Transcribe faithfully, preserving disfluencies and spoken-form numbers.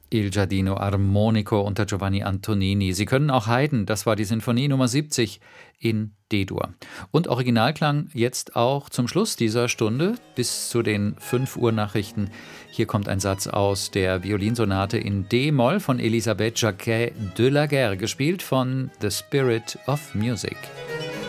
Il Giardino Armonico unter Giovanni Antonini. Sie können auch Haydn, das war die Sinfonie Nummer siebzig in D-Dur. Und Originalklang jetzt auch zum Schluss dieser Stunde bis zu den fünf Uhr Nachrichten. Hier kommt ein Satz aus der Violinsonate in D-Moll von Elisabeth Jacquet de la Guerre, gespielt von The Spirit of Music.